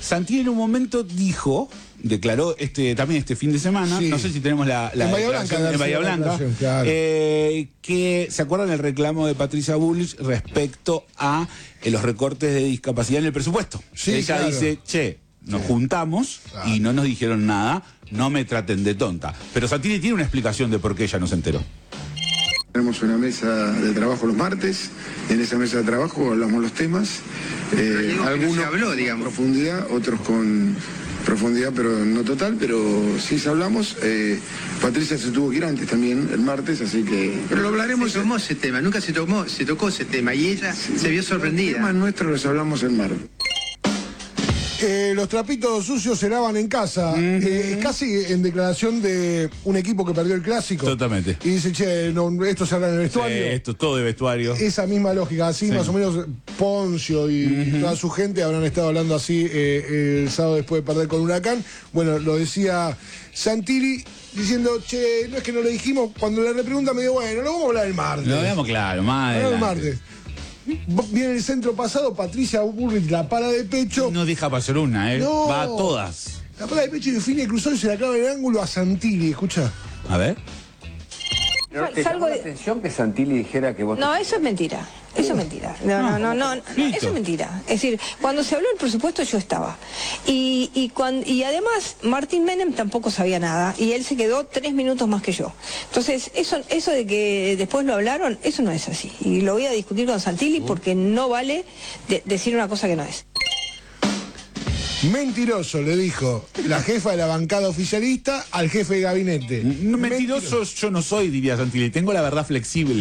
Santini en un momento declaró también este fin de semana, no sé si tenemos la en Bahía Blanca, en Bahía Blanca, claro. que se acuerdan del reclamo de Patricia Bullrich respecto a los recortes de discapacidad en el presupuesto. Ella dice, che, nos juntamos y no nos dijeron nada, no me traten de tonta. Pero Santini tiene una explicación de por qué ella no se enteró. Tenemos una mesa de trabajo los martes, en esa mesa de trabajo hablamos los temas, algunos habló, digamos, con profundidad, otros con profundidad pero no total, pero sí hablamos. Patricia se tuvo que ir antes también el martes, así que... Pero lo hablaremos. Se tomó ese tema, nunca se tocó ese tema y ella se vio sorprendida. Los temas nuestros los hablamos el martes. Los trapitos sucios se lavan en casa. Casi en declaración de un equipo que perdió el clásico. Totalmente. Y dice, che, no, esto se habla en el vestuario. Sí, esto todo de vestuario. Esa misma lógica, así más o menos Poncio y toda su gente habrán estado hablando así el sábado después de perder con Huracán. Bueno, lo decía Santini diciendo, che, no es que no lo dijimos. Cuando le repreguntan me digo, bueno, lo vamos a hablar el martes. Lo veamos claro, más el martes. Viene el centro pasado, Patricia Bullrich la para de pecho. No deja pasar una, No. Va a todas. La para de pecho y define cruzó y se la clava en el ángulo a Santilli, escucha. A ver. ¿Te llamó la atención que Santilli dijera que vos... No, eso es mentira. Eso es mentira. No, eso es mentira. Es decir, cuando se habló del presupuesto yo estaba. Y además Martín Menem tampoco sabía nada y él se quedó 3 minutos más que yo. Entonces, eso de que después lo hablaron, eso no es así. Y lo voy a discutir con Santilli porque no vale decir una cosa que no es. Mentiroso, le dijo la jefa de la bancada oficialista al jefe de gabinete. Mentiroso yo no soy, diría Santilli. Tengo la verdad flexible.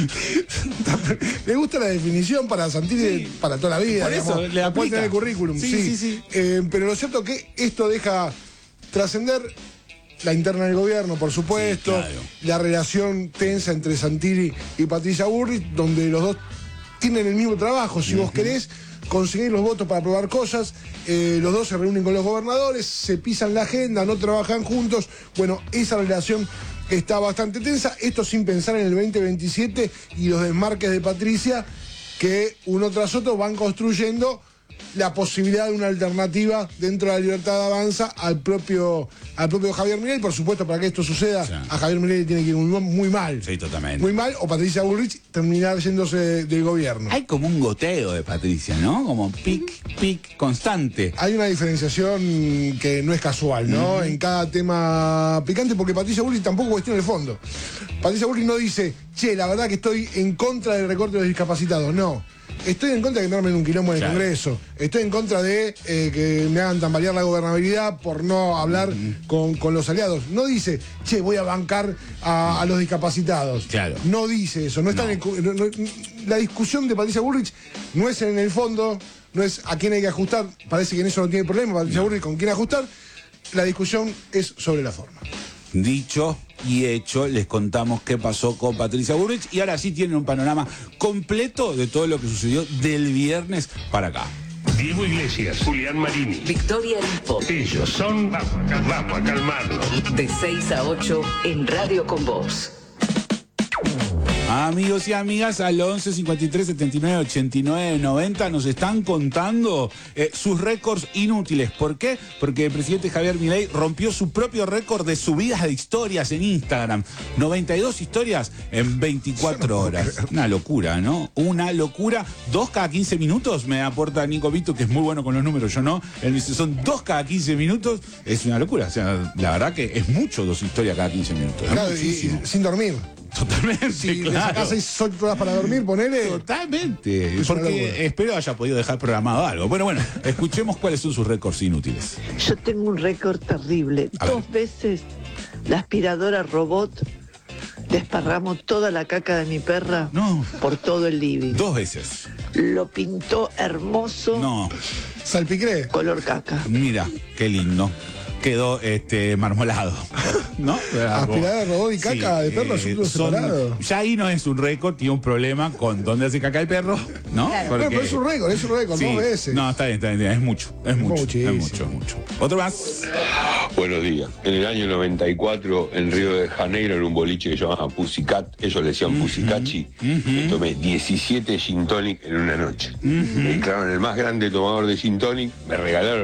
Le gusta la definición para Santilli para toda la vida. Por eso, digamos, le aplica. puede tener el currículum. Sí. Pero lo cierto es que esto deja trascender la interna del gobierno, por supuesto, claro. La relación tensa entre Santilli y Patricia Bullrich, donde los dos tienen el mismo trabajo, si vos querés conseguir los votos para aprobar cosas, los dos se reúnen con los gobernadores, se pisan la agenda, no trabajan juntos. Bueno, esa relación está bastante tensa, esto sin pensar en el 2027 y los desmarques de Patricia que uno tras otro van construyendo la posibilidad de una alternativa dentro de la Libertad Avanza al propio Javier Milei. Por supuesto, para que esto suceda, a Javier Milei tiene que ir muy mal. Sí, totalmente. Muy mal, o Patricia Bullrich terminar yéndose del gobierno. Hay como un goteo de Patricia, ¿no? Como pic constante. Hay una diferenciación que no es casual, ¿no? En cada tema picante, porque Patricia Bullrich tampoco cuestiona el fondo. Patricia Bullrich no dice, che, la verdad que estoy en contra del recorte de los discapacitados. No. Estoy en contra de que me armen un quilombo en el Congreso. Estoy en contra de que me hagan tambalear la gobernabilidad por no hablar con los aliados. No dice, che, voy a bancar a los discapacitados. Claro. No dice eso. No está la discusión de Patricia Bullrich no es en el fondo, no es a quién hay que ajustar. Parece que en eso no tiene problema Patricia Bullrich con quién ajustar. La discusión es sobre la forma. Dicho y hecho, les contamos qué pasó con Patricia Bullrich y ahora sí tienen un panorama completo de todo lo que sucedió del viernes para acá. Diego Iglesias, Julián Marini, Victoria Lispo. Ellos son Vamos a calmarnos. De 6 a 8 en Radio con Vos. Amigos y amigas, al 11 53 79 89 90 nos están contando sus récords inútiles. ¿Por qué? Porque el presidente Javier Milei rompió su propio récord de subidas de historias en Instagram. 92 historias en 24 horas. Una locura, ¿no? Una locura. 2 cada 15 minutos me aporta Nico Vito, que es muy bueno con los números, yo no. Él dice, son 2 cada 15 minutos. Es una locura. O sea, la verdad que es mucho 2 historias cada 15 minutos. Claro, y sin dormir. Totalmente, si claro. le sacás 6 horas para dormir, ponele. Totalmente. Porque espero haya podido dejar programado algo. Bueno, escuchemos cuáles son sus récords inútiles. Yo tengo un récord terrible. 2 veces la aspiradora robot desparramó toda la caca de mi perra por todo el living. 2 veces. Lo pintó hermoso. No. ¿Salpicré? Color caca. Mira, qué lindo. Quedó marmolado, ¿no? Aspiradora de robot y caca de perro separado. Ya ahí no es un récord, tiene un problema con dónde hace caca el perro, ¿no? Claro. Porque, pero es un récord, 2 veces. No, está bien, es mucho. Otro más. Buenos días. En el año 94, en Río de Janeiro, en un boliche que se llamaba Pussycat, ellos le decían Pussycachi, me tomé 17 gin tonic en una noche. Me declararon el más grande tomador de gin tonic, me regalaron